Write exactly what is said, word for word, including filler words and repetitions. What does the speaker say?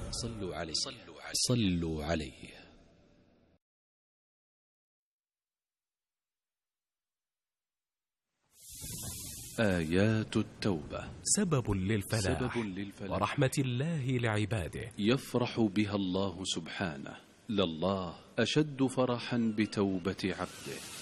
صلوا عليه صلوا عليه. آيات التوبة سبب للفلاح, سبب للفلاح ورحمة الله لعباده، يفرح بها الله سبحانه، لله أشد فرحا بتوبة عبده.